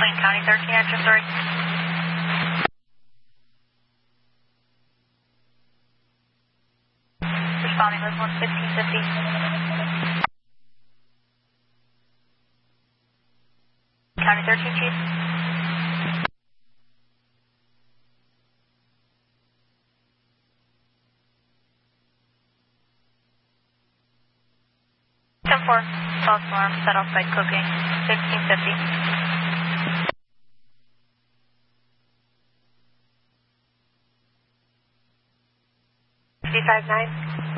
Wayne County 13 at your story. Responding with 11550. County 13, Chief. False alarm, set off by cooking, 1550. 359.